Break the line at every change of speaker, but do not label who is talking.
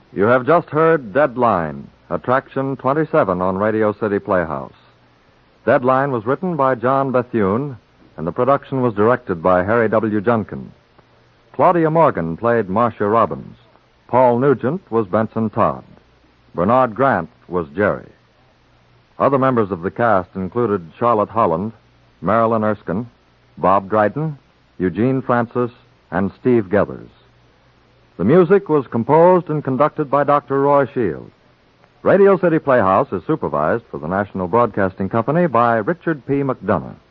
You have just heard Deadline, Attraction 27 on Radio City Playhouse. Deadline was written by John Bethune, and the production was directed by Harry W. Junkin. Claudia Morgan played Marcia Robbins. Paul Nugent was Benson Todd. Bernard Grant was Jerry. Other members of the cast included Charlotte Holland, Marilyn Erskine, Bob Dryden, Eugene Francis, and Steve Gethers. The music was composed and conducted by Dr. Roy Shield. Radio City Playhouse is supervised for the National Broadcasting Company by Richard P. McDonough.